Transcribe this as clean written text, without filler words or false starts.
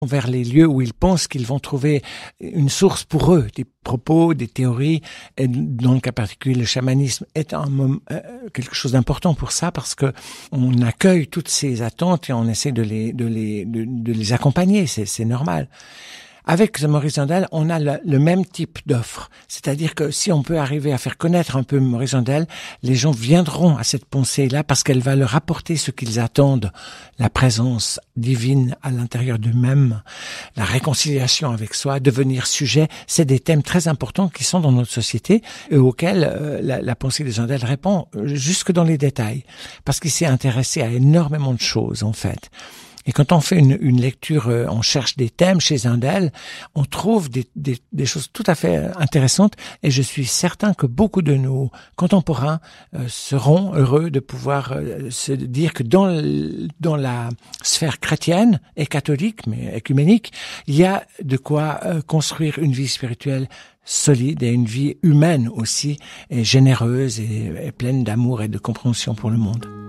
vers les lieux où ils pensent qu'ils vont trouver une source pour eux, des propos, des théories. Et dans le cas particulier, le chamanisme est quelque chose d'important pour ça, parce que on accueille toutes ces attentes et on essaie de les accompagner. C'est normal. Avec The Maurice Zundel, on a le même type d'offre. C'est-à-dire que si on peut arriver à faire connaître un peu Maurice Zundel, les gens viendront à cette pensée-là parce qu'elle va leur apporter ce qu'ils attendent. La présence divine à l'intérieur d'eux-mêmes, la réconciliation avec soi, devenir sujet. C'est des thèmes très importants qui sont dans notre société et auxquels la pensée de Zundel répond jusque dans les détails. Parce qu'il s'est intéressé à énormément de choses, en fait. Et quand on fait une lecture, on cherche des thèmes chez Zundel, on trouve des choses tout à fait intéressantes, et je suis certain que beaucoup de nos contemporains seront heureux de pouvoir se dire que dans la sphère chrétienne et catholique, mais œcuménique, il y a de quoi construire une vie spirituelle solide et une vie humaine aussi, et généreuse et pleine d'amour et de compréhension pour le monde.